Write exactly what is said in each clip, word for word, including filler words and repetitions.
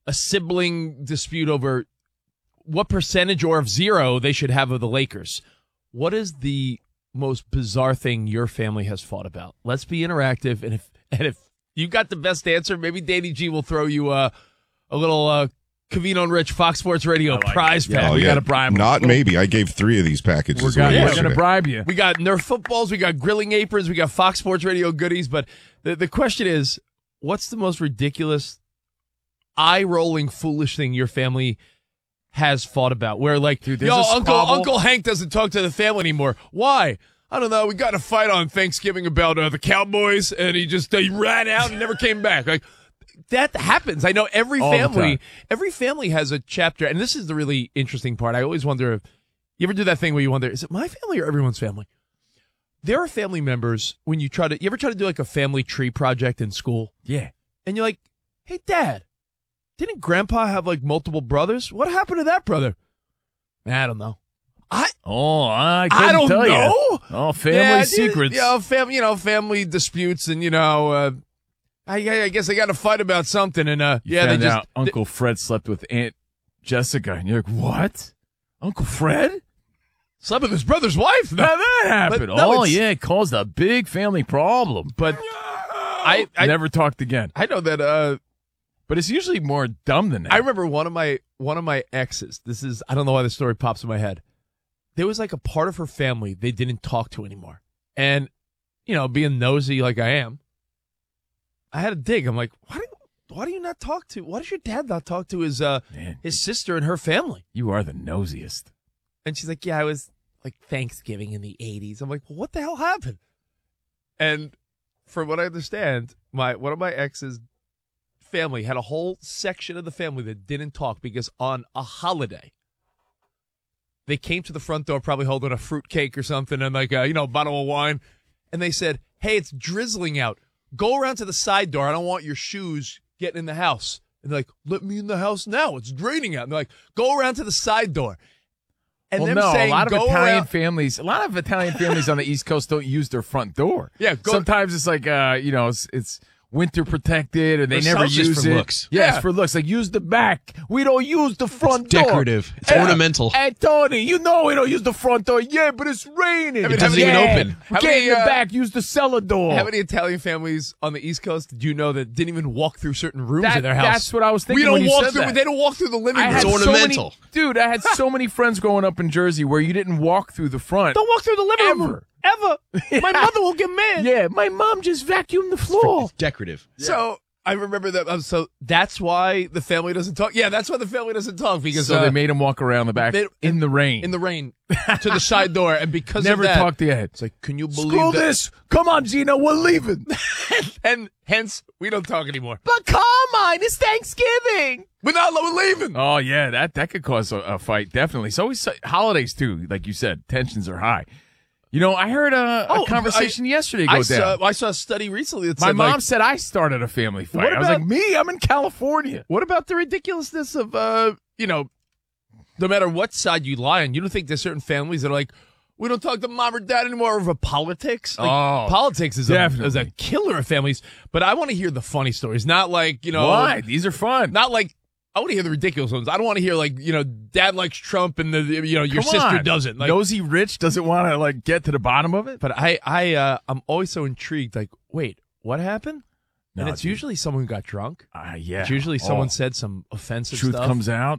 a sibling dispute over what percentage or of zero they should have of the Lakers. What is the most bizarre thing your family has fought about? Let's be interactive, and if and if you got the best answer, maybe Danny G will throw you uh, a little uh, Covino and Rich Fox Sports Radio like prize yeah, pack. we yeah. got to bribe them. Not maybe. I gave three of these packages. We're going yeah, to bribe you. We got Nerf footballs, we got grilling aprons, we got Fox Sports Radio goodies. But the the question is, what's the most ridiculous, eye-rolling, foolish thing your family has fought about? Where like, Dude, yo, a Uncle squabble. Uncle Hank doesn't talk to the family anymore. Why? I don't know. We got in a fight on Thanksgiving about uh, the Cowboys, and he just uh, he ran out and never came back. Like that happens. I know every All the family, time. every family has a chapter, and this is the really interesting part. I always wonder if you ever do that thing where you wonder, is it my family or everyone's family? There are family members when you try to. You ever try to do like a family tree project in school? Yeah. And you're like, hey, Dad, didn't Grandpa have like multiple brothers? What happened to that brother? I don't know. I Oh, I I couldn't don't tell know. You. Oh, family Yeah, secrets. You know, fam, you know, family disputes, and you know, uh, I, I guess they got to fight about something, and uh, You yeah, they found just out Uncle Fred slept with Aunt Jessica, and you're like, what? Uncle Fred? slept with his brother's wife. No, How that happened? But, no, oh, it's- yeah, it caused a big family problem. but I, I Never talked again. I know that. Uh, But it's usually more dumb than that. I remember one of my one of my exes. This is I don't know why the story pops in my head. There was like a part of her family they didn't talk to anymore, and you know, being nosy like I am, I had to dig. I'm like, why do you, why do you not talk to? Why does your dad not talk to his uh Man, his sister and her family? you are the nosiest. And she's like, yeah, I was like Thanksgiving in the eighties. I'm like, well, what the hell happened? And from what I understand, my one of my ex's family had a whole section of the family that didn't talk because on a holiday, they came to the front door probably holding a fruit cake or something and like a, you know, a bottle of wine. And they said, hey, it's drizzling out. Go around to the side door. I don't want your shoes getting in the house. And they're like, let me in the house now. It's draining out. And they're like, go around to the side door. And well, them no, saying, a lot of go Italian around- families, a lot of Italian families on the East Coast don't use their front door. Yeah, go- sometimes it's like, uh, you know, it's, it's winter protected, or they Or never some just use for it. looks. Yeah, Yeah. it's for looks. Like use the back. We don't use the front door. decorative. It's Yeah. ornamental. Hey Tony, you know we don't use the front door. Yeah, but it's raining. I mean, It doesn't how even many- open. We How can't many, in the uh, back use the cellar door. How many Italian families on the East Coast did you know that didn't even walk through certain rooms That- in their house? That's what I was thinking We don't when you walk said through. that. They don't walk through the living I room. had It's so ornamental. many, dude. I had so many friends growing up in Jersey where you didn't walk through the front. Don't walk through the living Ever. room ever. My mother will get mad. Yeah, my mom just vacuumed the floor. It's decorative. So I remember that. Um, so that's why the family doesn't talk. Yeah, that's why the family doesn't talk because So uh, they made him walk around the back they- in the rain. in the rain to the side door, and because Never of that, talked to your head. it's like, can you believe Screw that? this. Come on, Gina, we're leaving. And hence, we don't talk anymore. But Carmine, it's Thanksgiving. We're not. We're leaving. Oh, yeah, that, that could cause a, a fight, definitely. So always holidays, too, like you said, tensions are high. You know, I heard a, a Oh, conversation I- yesterday go I down. saw, I saw a study recently that My said, mom like, said I started a family fight. What I was about- like, me? I'm in California. what about the ridiculousness of, uh, you know, no matter what side you lie on, you don't think there's certain families that are like, we don't talk to mom or dad anymore over politics? Like, Oh, politics is a, definitely. is a killer of families. But I want to hear the funny stories, not like, you know, Why? These are fun. not like, I want to hear the ridiculous ones. I don't want to hear like, you know, dad likes Trump and the, you know, your Come sister on. doesn't. Like, Nosy Rich doesn't want to, like, get to the bottom of it? but I, I, uh, I'm always so intrigued. Like, wait, what happened? and No, it's dude. usually someone who got drunk. Uh, yeah. It's usually someone Oh, said some offensive truth stuff. comes out.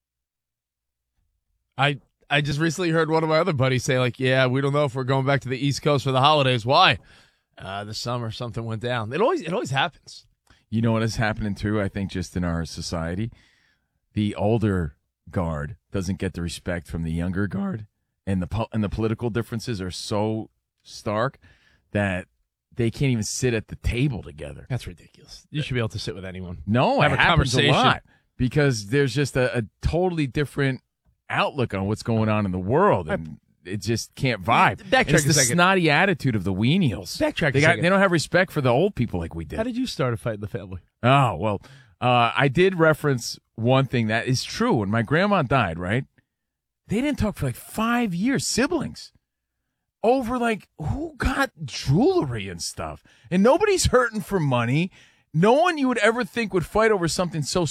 I I just recently heard one of my other buddies say, like, yeah, we don't know if we're going back to the East Coast for the holidays. Why? Uh, this summer something went down. It always it always happens. You know what is happening too? I think just in our society, the older guard doesn't get the respect from the younger guard, and the po- and the political differences are so stark that they can't even sit at the table together. That's ridiculous. You should be able to sit with anyone. No, Have it a happens a conversation. lot because there's just a, a totally different outlook on what's going on in the world, and it just can't vibe. Backtrack And it's a the second. snotty attitude of the weenials. Backtrack a They got second. they don't have respect for the old people like we did. How did you start a fight in the family? Oh, well, uh, I did reference one thing that is true. When my grandma died, right? They didn't talk for like five years, siblings, over like who got jewelry and stuff. And nobody's hurting for money. No one you would ever think would fight over something so